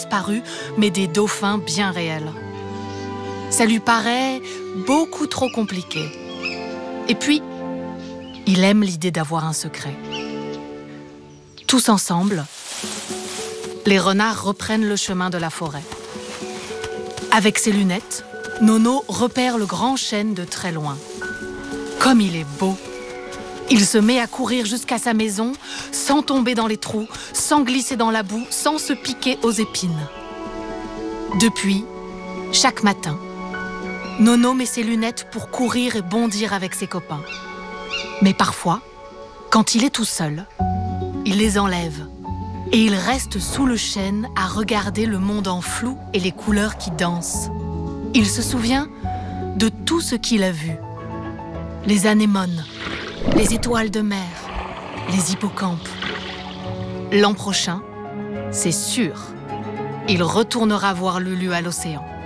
disparus, mais des dauphins bien réels. Ça lui paraît beaucoup trop compliqué. Et puis, il aime l'idée d'avoir un secret. Tous ensemble, les renards reprennent le chemin de la forêt. Avec ses lunettes, Nono repère le grand chêne de très loin. Comme il est beau! Il se met à courir jusqu'à sa maison, sans tomber dans les trous, sans glisser dans la boue, sans se piquer aux épines. Depuis, chaque matin, Nono met ses lunettes pour courir et bondir avec ses copains. Mais parfois, quand il est tout seul, il les enlève et il reste sous le chêne à regarder le monde en flou et les couleurs qui dansent. Il se souvient de tout ce qu'il a vu. Les anémones, les étoiles de mer, les hippocampes. L'an prochain, c'est sûr, il retournera voir Lulu à l'océan.